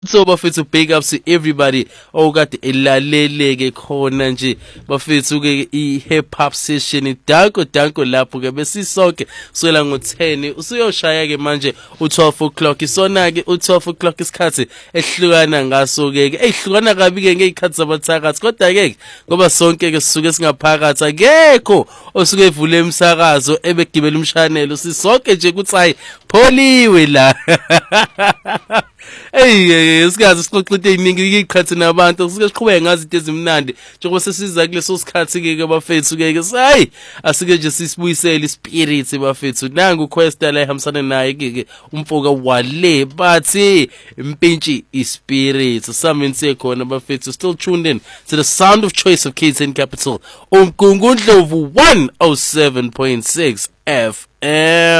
So bafethu big ups to everybody okade elaleleke khona nje bafethu ke I hip hop session danko lapho ke besisonke kusela ngo10 usuyoshaya ke manje u12 o'clock isona ke u12 o'clock isikhathi ehlukana ngaso ke ehlukana kabi ke ngezikhathi zabathakathi kodwa ke ngoba sonke ke sisuke singaphakathi akekho osuke evule emsakazo ebegibela umshanelo sisonke nje kuthi hayi pholiwe la Hey sikazi sixoxa into eziningi ikhathi nabantu sike siqhubeke ngazi into ezimnandi njengoba sesiza kuleso sikhathi ke bafethu ke hayi asike nje sisibuyisele ispirit bafethu nangu Questa la ehamsana naye ke umfoka wale bathi impintshi ispirit summon sekhona bafethu still tuned in to the sound of choice of KZN Capital umgungundlovu 107.6 FM